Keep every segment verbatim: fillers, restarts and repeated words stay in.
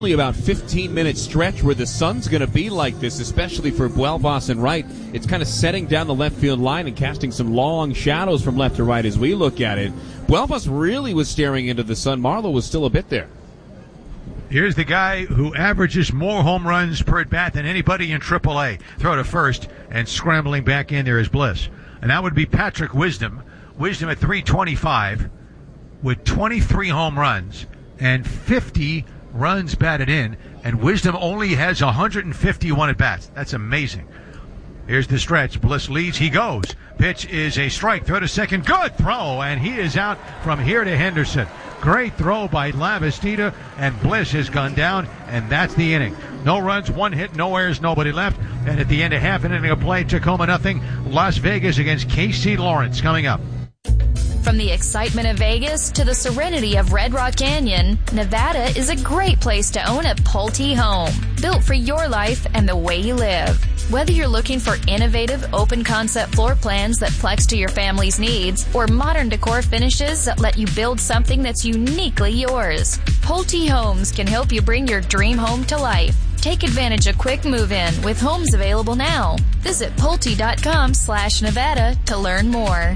Only about fifteen minute stretch where the sun's going to be like this, especially for Buelvas and Wright. It's kind of setting down the left field line and casting some long shadows from left to right as we look at it. Buelvas really was staring into the sun. Marlowe was still a bit there. Here's the guy who averages more home runs per at bat than anybody in triple A. Throw to first, and scrambling back in there is Bliss. And that would be Patrick Wisdom. Wisdom at three twenty-five with twenty-three home runs and fifty runs batted in, and Wisdom only has one hundred fifty-one at bats. That's amazing. Here's the stretch. Bliss leads. He goes. Pitch is a strike. Throw to second. Good throw, and he is out from here to Henderson. Great throw by Lavastida, and Bliss has gone down, and that's the inning. No runs, one hit, no errors, nobody left. And at the end of half an inning of play, Tacoma nothing. Las Vegas against K C Lawrence coming up. From the excitement of Vegas to the serenity of Red Rock Canyon, Nevada is a great place to own a Pulte home, built for your life and the way you live. Whether you're looking for innovative, open-concept floor plans that flex to your family's needs, or modern decor finishes that let you build something that's uniquely yours, Pulte Homes can help you bring your dream home to life. Take advantage of quick move-in with homes available now. Visit Pulte.com slash Nevada to learn more.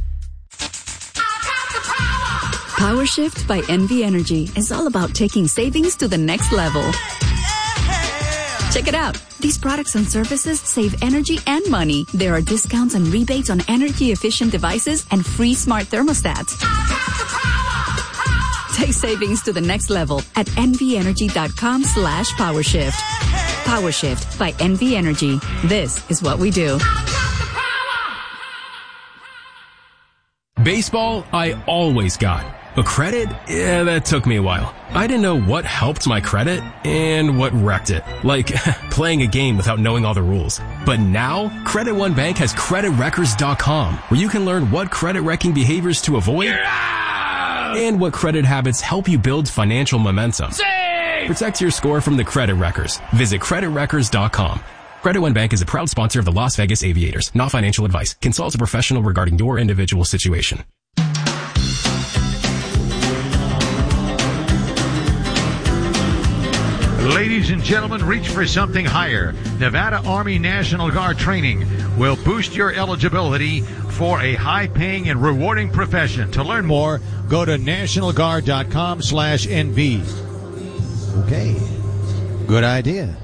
PowerShift by N V Energy is all about taking savings to the next level. Check it out. These products and services save energy and money. There are discounts and rebates on energy-efficient devices and free smart thermostats. Take savings to the next level at nvenergy.com slash PowerShift. PowerShift by N V Energy. This is what we do. Baseball, I always got. But credit? Yeah, that took me a while. I didn't know what helped my credit and what wrecked it. Like, playing a game without knowing all the rules. But now, Credit One Bank has credit wreckers dot com, where you can learn what credit wrecking behaviors to avoid and what credit habits help you build financial momentum. Save! Protect your score from the credit wreckers. Visit credit wreckers dot com. Credit One Bank is a proud sponsor of the Las Vegas Aviators. Not financial advice. Consult a professional regarding your individual situation. Ladies and gentlemen, reach for something higher. Nevada Army National Guard training will boost your eligibility for a high-paying and rewarding profession. To learn more, go to nationalguard.com slash NV. Okay, good idea.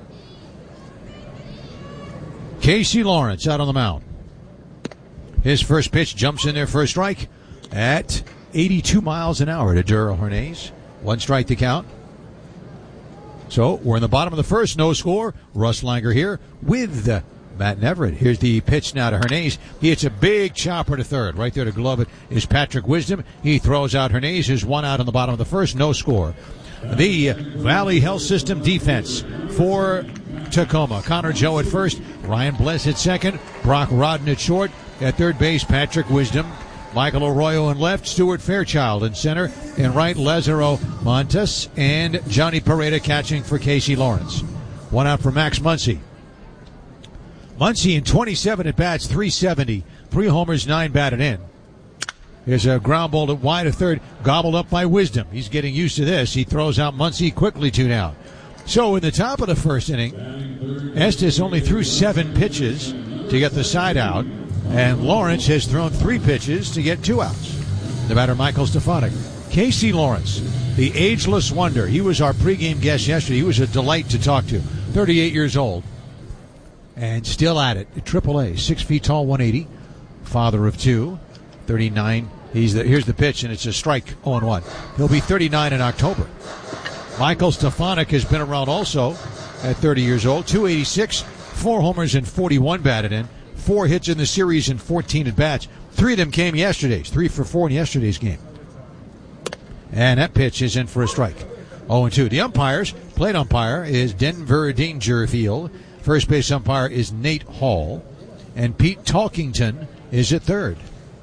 K C Lawrence out on the mound. His first pitch jumps in there for a strike at eighty-two miles an hour to Duro Hernandez. One strike to count. So we're in the bottom of the first, no score. Russ Langer here with uh, Matt Everett. Here's the pitch now to Hernandez. He hits a big chopper to third. Right there to glove it is Patrick Wisdom. He throws out Hernandez. There's one out on the bottom of the first, no score. The Valley Health System defense for Tacoma. Connor Joe at first. Ryan Bliss at second. Brock Rodden at short. At third base, Patrick Wisdom. Michael Arroyo in left, Stuart Fairchild in center, and right, Lazaro Montes, and Johnny Pareda catching for K C Lawrence. One out for Max Muncy. Muncy in twenty-seven at-bats, three seventy, three homers, nine batted in. Here's a ground ball to wide of third, gobbled up by Wisdom. He's getting used to this. He throws out Muncy quickly, two down. So in the top of the first inning, Estes only threw seven pitches to get the side out. And Lawrence has thrown three pitches to get two outs. The batter, Michael Stefanik. K C Lawrence, the ageless wonder. He was our pregame guest yesterday. He was a delight to talk to. thirty-eight years old. And still at it. Triple A. Six feet tall, one eighty. Father of two. thirty-nine. He's the, here's the pitch, and it's a strike, oh and one. He'll be thirty-nine in October. Michael Stefanik has been around also at thirty years old. two eighty-six. Four homers and forty-one batted in. Four hits in the series and fourteen at-bats. Three of them came yesterday's. Three for four in yesterday's game. And that pitch is in for a strike. oh and two. The umpires, plate umpire is Denver Dangerfield. First base umpire is Nate Hall. And Pete Talkington is at third.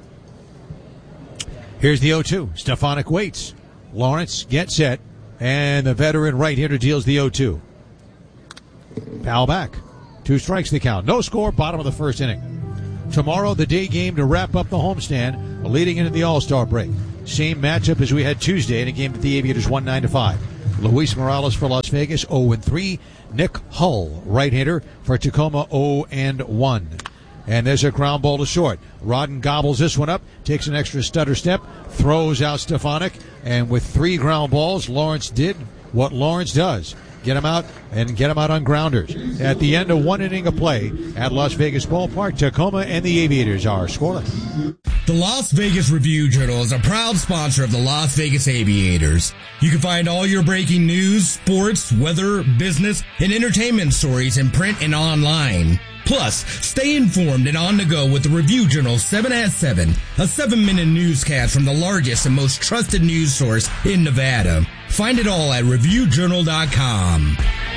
Here's the oh two. Stefanik waits. Lawrence gets set. And the veteran right-hander deals the oh two. Foul back. Two strikes to count. No score, bottom of the first inning. Tomorrow, the day game to wrap up the homestand, leading into the All-Star break. Same matchup as we had Tuesday in a game that the Aviators won nine to five. Luis Morales for Las Vegas, oh and three. Nick Hull, right-hander for Tacoma, oh and one. And there's a ground ball to short. Rodden gobbles this one up, takes an extra stutter step, throws out Stefanik, and with three ground balls, Lawrence did what Lawrence does. Get him out and get him out on grounders. At the end of one inning of play at Las Vegas Ballpark, Tacoma and the Aviators are scoreless. The Las Vegas Review-Journal is a proud sponsor of the Las Vegas Aviators. You can find all your breaking news, sports, weather, business, and entertainment stories in print and online. Plus, stay informed and on the go with the Review-Journal seven at seven, a seven-minute newscast from the largest and most trusted news source in Nevada. Find it all at review journal dot com.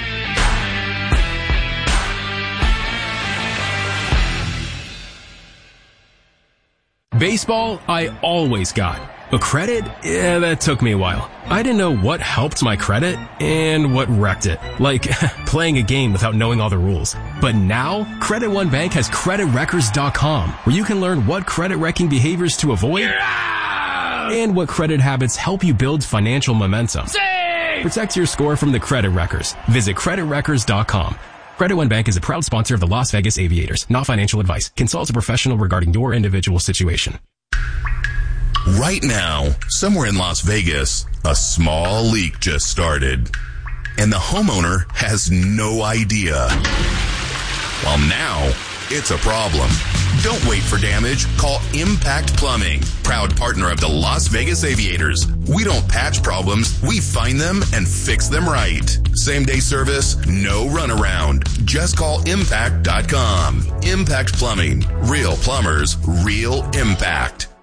Baseball, I always got. But credit? Yeah, that took me a while. I didn't know what helped my credit and what wrecked it. Like, playing a game without knowing all the rules. But now, Credit One Bank has credit wreckers dot com, where you can learn what credit wrecking behaviors to avoid and what credit habits help you build financial momentum. Save! Protect your score from the credit wreckers. Visit credit wreckers dot com. Credit One Bank is a proud sponsor of the Las Vegas Aviators. Not financial advice. Consult a professional regarding your individual situation. Right now, somewhere in Las Vegas, a small leak just started. And the homeowner has no idea. Well, now, it's a problem. Don't wait for damage. Call Impact Plumbing, proud partner of the Las Vegas Aviators. We don't patch problems. We find them and fix them right. Same day service, no runaround. Just call impact dot com. Impact Plumbing. Real plumbers, real impact.